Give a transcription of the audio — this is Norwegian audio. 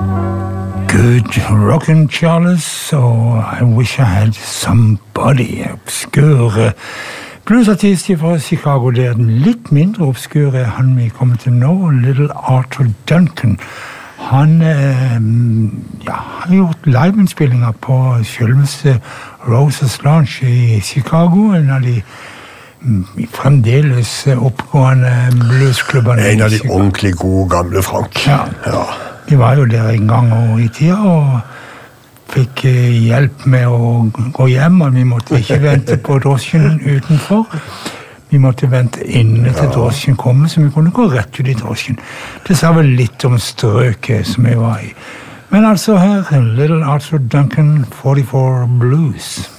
Good Rockin' Charles og I Wish I Had Somebody, obskur bluesartist fra Chicago. Det den litt mindre obskur han vi kommer til nå, Little Arthur Duncan. Han har gjort liveinnspillinger på selveste Roses Lounge i Chicago, en av de fremdeles oppgående bluesklubbene. En av de ordentlig gode gamle, Frank. Ja. Vi var jo der en gang i tida, og fikk hjelp med å gå hjem, og vi måtte ikke vente på drosjen utenfor. Vi måtte vente inne til drosjen kom, så vi kunne gå rett ut i drosjen. Det sa vel litt om strøket som vi var i. Men altså her, Little Arthur Duncan, 44 Blues.